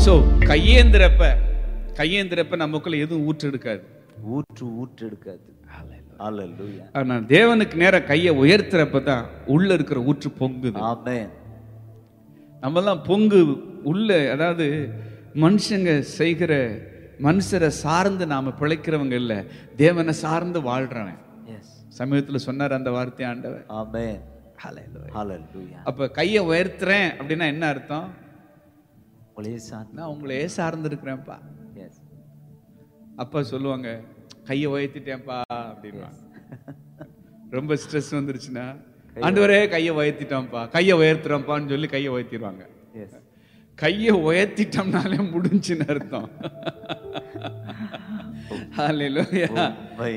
So கையேந்திரப்ப நமக்குள்ள எதுவும் ஊற்று எடுக்காது. ஊற்று எடுக்காது. ஹalleluya. ஆனா தேவனுக்கு நேரா கையை உயர்த்துறப்பதான் உள்ள இருக்கிற ஊற்று பொங்குது. ஆமென். நம்மெல்லாம் பொங்கு உள்ள, அதாவது மனுஷங்க செய்கிற மனுஷரை சார்ந்து நாம பிழைக்கிறவங்க இல்ல, தேவனை சார்ந்து வாழ்றவன். சமீபத்துல சொன்னார் அந்த வார்த்தை ஆண்டவர். ஆமென். ஹalleluya. அப்ப கையை உயர்த்துறேன் அப்படின்னா என்ன அர்த்தம்? நான் உங்களையே சார்ந்து இருக்கிறேன்ப்பா. அப்பா சொல்லுவாங்க, கையை உயர்த்திட்டேன்ப்பா அப்படின்னா. ரொம்ப ஸ்ட்ரெஸ் வந்துருச்சுன்னா, ஆண்டவரே கையை உயர்த்திட்டோம்ப்பா, கையை உயர்த்துறோம்ப்பான்னு சொல்லி கையை உயர்த்திடுவாங்க. கையை உயர்த்திட்டோம்னாலே முடிஞ்சுன்னு அர்த்தம். ஹalleluya.